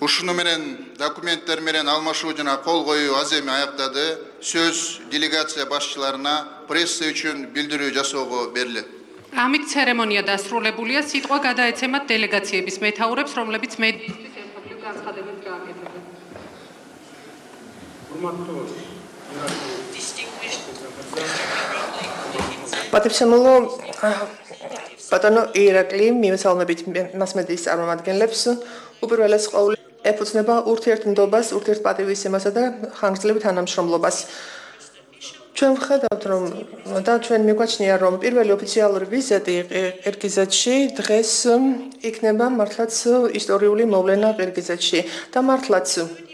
ушуну менен документтер менен алмашуу жана кол коюу аз эми аяктады. Сөз делегация башчыларына пресса үчүн билдирүү жасоого берилет. ამით ცერემონია დასრულებულია. სიტყვა გადაეცემათ დელეგაციების მეთაურებს, რომლებიც მედიისთვის ერთობლივ განცხადებებს გააკეთებენ. პატრიცემულო ბატონო ირაკლი მივესალმებით მასმედიის წარმომადგენლებს. უპირველეს ყოვლისა ეფუძნება ურთიერთნდობას, ურთიერთპატივისცემასა და ხანგრძლივ თანამშრომლობას. ჩვენ ვხედავთ, რომ და ჩვენ მიგვაჩნია, რომ პირველი ოფიციალური ვიზიტი ყირგიზეთში დღეს იქნება მართლაც ისტორიული მოვლენა ყირგიზეთში და მართლაც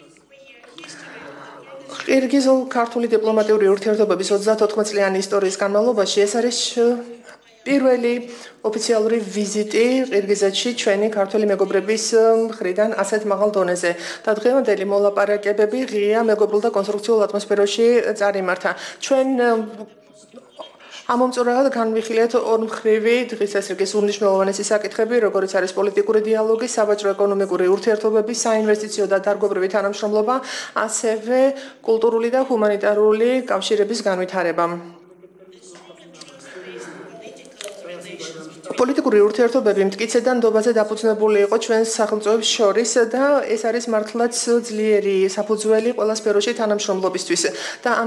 ყირგიზულ-ქართული დიპლომატიური ურთიერთობების 34 წლიანი ისტორიის განმავლობაში ეს არის პირველი ოფიციალური ვიზიტი ყირგიზეთში ჩვენი ქართველი მეგობრების მხრიდან ასეთ მაღალ დონეზე და დღევანდელი მოლაპარაკებები ღია მეგობრულ და კონსტრუქციულ ატმოსფეროში წარიმართა. ჩვენ ამომწურებად განვიხილეთ ორმხრივი დღის წესრიგის უმნიშვნელოვანესი საკითხები, როგორიც არის პოლიტიკური დიალოგი, საბაჟო-ეკონომიკური ურთიერთობები, საინვესტიციო და დარგობრივი თანამშრომლობა, ასევე კულტურული და ჰუმანიტარული კავშირების განვითარება. პოლიტიკური ურთიერთობები მტკიცე და ნდობაზე დაფუძნებული იყო ჩვენ სახელმწიფოებს შორის და ეს არის მართლაც ძლიერი საფუძველი ყველა სფეროში თანამშრომლობისთვის და ამ